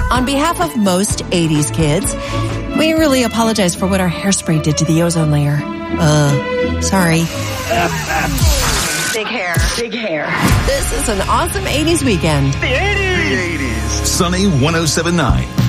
On behalf of most 80s kids, we really apologize for what our hairspray did to the ozone layer. Sorry. Big hair. Big hair. This is an awesome 80s weekend. The 80s! Sunny 107.9.